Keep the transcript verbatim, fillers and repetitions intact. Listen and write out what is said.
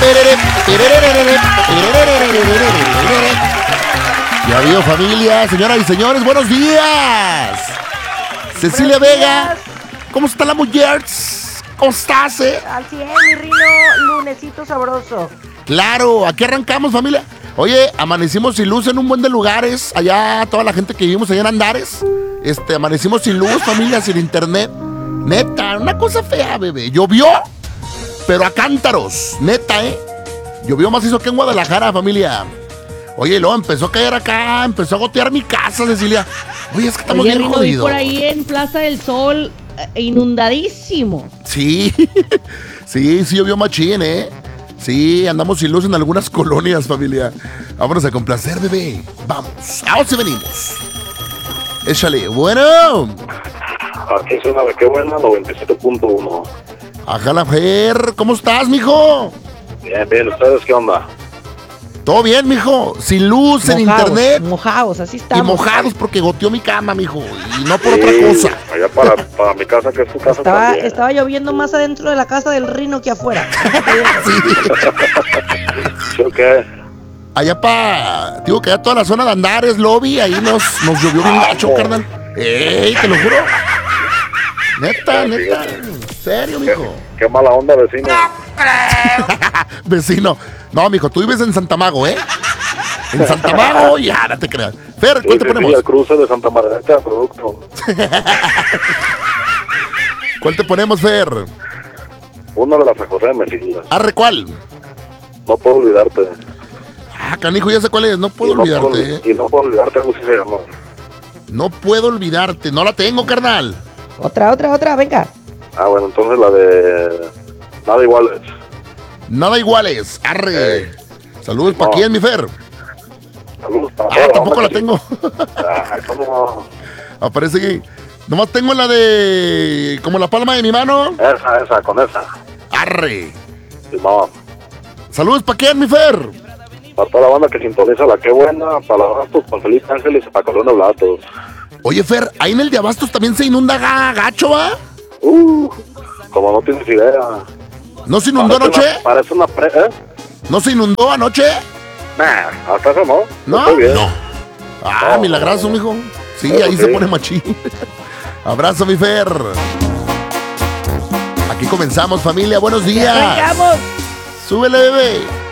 Ya vio, familia, señoras y señores, buenos días. Cecilia Buenos Vega, días. ¿cómo está la mujer? ¿Cómo estás, eh? Al cien, mi Rino, lunesito sabroso. Claro, aquí arrancamos, familia. Oye, amanecimos sin luz en un buen de lugares. Allá, toda la gente que vivimos allá en Andares. Este, amanecimos sin luz, familia, sin internet. Neta, una cosa fea, bebé. Llovió, pero a cántaros. Neta, ¿eh? Llovió macizo que en Guadalajara, familia. Oye, luego empezó a caer acá, empezó a gotear mi casa, Cecilia. Oye, es que estamos Oye, bien Rino, vi jodidos. por ahí en Plaza del Sol, eh, inundadísimo. Sí, sí, sí llovió machín, ¿eh? Sí, andamos sin luz en algunas colonias, familia. Vámonos a complacer, bebé. Vamos, ahora sí venimos. Échale, bueno. Aquí suena de qué buena, noventa y siete punto uno. Ajala, Fer, ¿cómo estás, mijo? Bien, bien, ¿ustedes qué onda? Todo bien, mijo. Sin luz, en Mojados, internet. Mojados, así Y estamos. mojados porque goteó mi cama, mijo. Y no por Sí, otra cosa. Allá para, para mi casa, que es tu casa Estaba, también. estaba lloviendo más adentro de la casa del Rino que afuera. ¿Sí o qué? Allá pa... Digo que allá toda la zona de Andares, lobby, ahí nos, nos llovió bien gacho, carnal. Ey, te lo juro. Neta, neta. En serio, mijo. Qué mala onda, vecino. Vecino. No, mijo, tú vives en Santamago, ¿eh? En Santamago, ya, no te creas. Fer, ¿cuál te Sí, sí, sí, ponemos? el cruce de Santa Margarita, producto. ¿Cuál te ponemos, Fer? Uno de las José me figura. Arre, ¿cuál? No puedo olvidarte. Ah, canijo, ya sé cuál es. No puedo y no olvidarte, puedo, ¿eh? Y no puedo olvidarte, algo así se llama. No puedo olvidarte. No la tengo, carnal. Otra, otra, otra, venga. Ah, bueno, entonces la de... Nada iguales. Nada iguales. Arre. Ey. Saludos, ¿para No. quién, mi Fer? Saludos para Ah, toda tampoco la banda que- tengo. Ah, ¿cómo? Aparece que... Nomás tengo la de... Como la palma de mi mano. Esa, esa, con esa. Arre. Sí, no. Saludos, ¿para quién, mi Fer? Para toda la banda que sintoniza la que buena, para la Bastos, para Feliz Ángeles y para Corona Blatos. Oye, Fer, ahí en el de Abastos también se inunda ga- gacho, ¿va? Uh, como no tienes idea. ¿No se inundó Parece anoche? una- Parece una pre... ¿eh? ¿No se inundó anoche? Nah, hasta eso no. ¿No? Estoy bien. Ah, No, milagroso, no, no. mijo. Sí, Eso ahí sí. se pone machín. Abrazo, mi Fer. Aquí comenzamos, familia. Buenos días. ¡Arrancamos! Súbele, bebé.